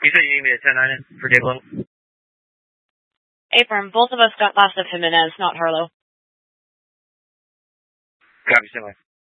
You said you need me to 10-9 in for Diablo? Abram, both of us got last of Jimenez, not Harlow. Copy, similar.